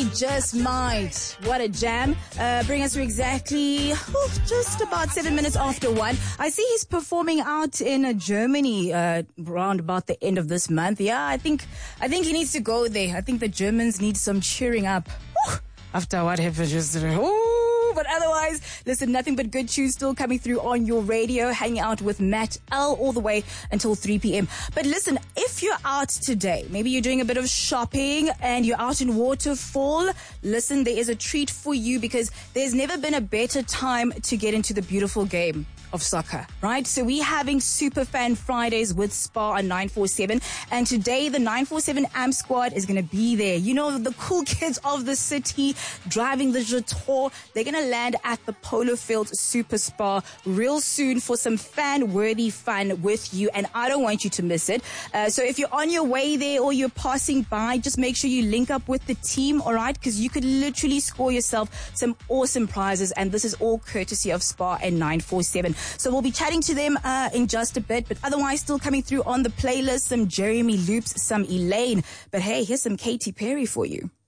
just might. What a jam. Bring us to exactly just about 7 minutes after 1. I see he's performing out in Germany around about the end of this month. Yeah, I think he needs to go there. I think the Germans need some cheering up. After what happened yesterday. But otherwise, listen, nothing but good tunes still coming through on your radio, hanging out with Matt L all the way until 3 p.m. But listen, if you're out today, maybe you're doing a bit of shopping and you're out in Waterfall, listen, there is a treat for you because there's never been a better time to get into the beautiful game of soccer, right? So we're having Superfan Fridays with Spa on 947, and today the 947 AMP squad is going to be there. You know, the cool kids of the city driving the Jetour. They're going to land at the Polo Field Super Spa real soon for some fan-worthy fun with you, and I don't want you to miss it. So if you're on your way there or you're passing by, just make sure you link up with the team, all right? Because you could literally score yourself some awesome prizes, and this is all courtesy of Spa and 947. So we'll be chatting to them in just a bit, but otherwise still coming through on the playlist, some Jeremy Loops, some Elaine. But hey, here's some Katy Perry for you.